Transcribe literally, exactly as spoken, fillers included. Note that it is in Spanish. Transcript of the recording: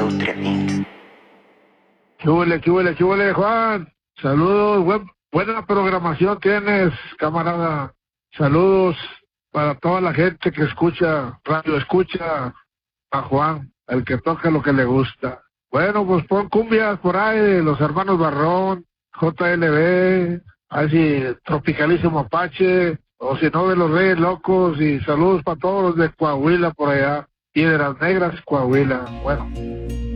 Trending. ¿Qué huele, qué huele, qué huele, Juan? Saludos, buen, buena programación tienes, camarada. Saludos para toda la gente que escucha, radio escucha a Juan, el que toca lo que le gusta. Bueno, pues pon cumbias por ahí de los hermanos Barrón, J L B, así Tropicalísimo Apache, o si no de los Reyes Locos, y saludos para todos los de Coahuila por allá, Piedras Negras, Coahuila. Bueno.